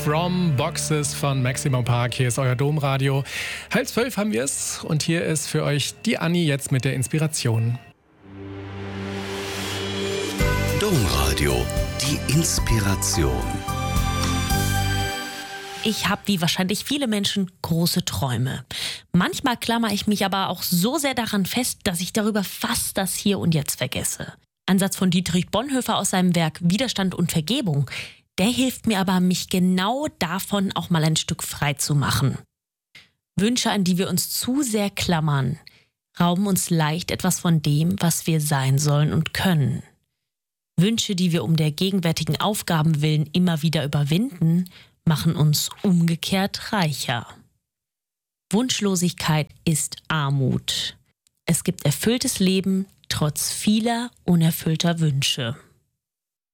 From Boxes von Maximum Park. Hier ist euer Domradio. 11:30 haben wir es und hier ist für euch die Anni jetzt mit der Inspiration. Domradio, die Inspiration. Ich habe, wie wahrscheinlich viele Menschen, große Träume. Manchmal klammer ich mich aber auch so sehr daran fest, dass ich darüber fast das Hier und Jetzt vergesse. Ansatz von Dietrich Bonhoeffer aus seinem Werk Widerstand und Vergebung, der hilft mir aber, mich genau davon auch mal ein Stück frei zu machen. Wünsche, an die wir uns zu sehr klammern, rauben uns leicht etwas von dem, was wir sein sollen und können. Wünsche, die wir um der gegenwärtigen Aufgaben willen immer wieder überwinden, machen uns umgekehrt reicher. Wunschlosigkeit ist Armut. Es gibt erfülltes Leben trotz vieler unerfüllter Wünsche.